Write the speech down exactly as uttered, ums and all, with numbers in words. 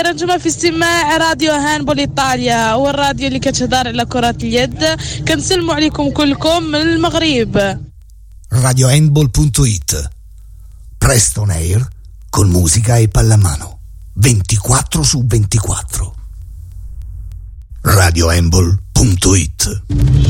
رنجمة في استماع راديو هانبول إيطاليا، والراديو اللي كتهدر على كرة اليد. كنسلموا عليكم كلكم من المغرب. radio handball punto it, presto on air con musica e pallamano ventiquattro su ventiquattro. radio handball punto it